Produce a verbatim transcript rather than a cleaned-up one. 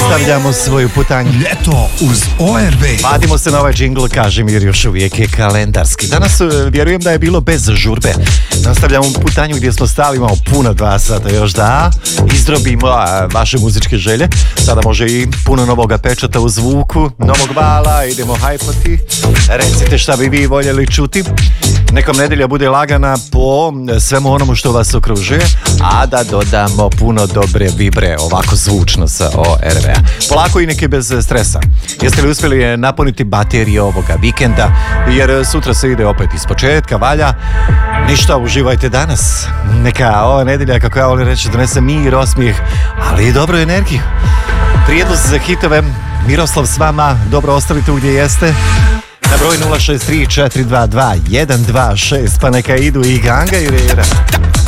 nastavljamo svoju putanju. Ljeto uz O R V. Vadimo se na ovaj džingl, kaže Mir, još uvijek je kalendarski. Danas vjerujem da je bilo bez žurbe. Nastavljamo putanju gdje smo stali, imamo puno dva sata još da izdrobimo a, vaše muzičke želje. Sada može i puno novoga pečata u zvuku, novog vala, idemo hajpati. Recite šta bi vi voljeli čuti. Nekom nedelja bude lagana po svemu onomu što vas okružuje, a da dodamo puno dobre vibre, ovako zvučno sa O R V-a. Polako i neke bez stresa. Jeste li uspjeli napuniti baterije ovoga vikenda? Jer sutra se ide opet iz početka, valja. Ništa, uživajte danas. Neka ova nedelja, kako ja volim reći, donese mir, osmijeh, ali i dobru energiju. Prijedlozi za hitove, Miroslav s vama, dobro ostavite gdje jeste. Na broj nula šest tri četiri dva dva jedan dva šest, pa neka idu i Ganga i Rera.